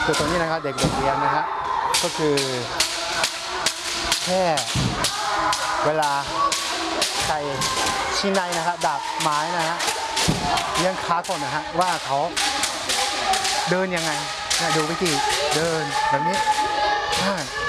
คือตรงนี้นะครับเด็กเรียนนะฮะก็คือแค่เวลาใส่ชิ้นในนะครับดาบไม้นะฮะเลี้ยงขาก่อนนะฮะว่าเขาเดินยังไงนะดูวิธีเดินแบบนี้